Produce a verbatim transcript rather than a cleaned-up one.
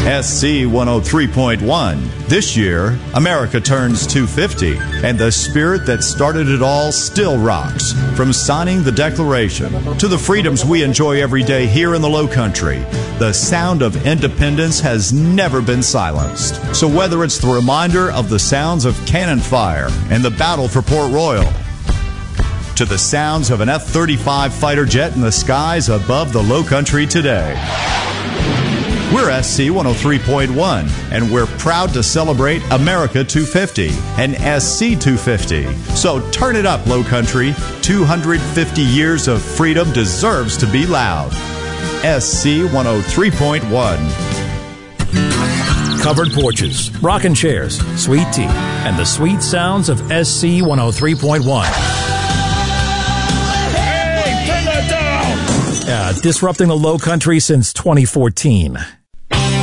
S C one oh three point one. This year, America turns two fifty, and the spirit that started it all still rocks. From signing the Declaration to the freedoms we enjoy every day here in the Low Country, the sound of independence has never been silenced. So whether it's the reminder of the sounds of cannon fire and the battle for Port Royal, to the sounds of an F thirty-five fighter jet in the skies above the Low Country today, we're S C one oh three point one, and we're proud to celebrate America two fifty and S C two fifty. So turn it up, Low Country. two hundred fifty years of freedom deserves to be loud. S C one oh three point one. Covered porches, rocking chairs, sweet tea, and the sweet sounds of S C one oh three point one. Hey, turn that down! Uh, disrupting the Low Country since twenty fourteen.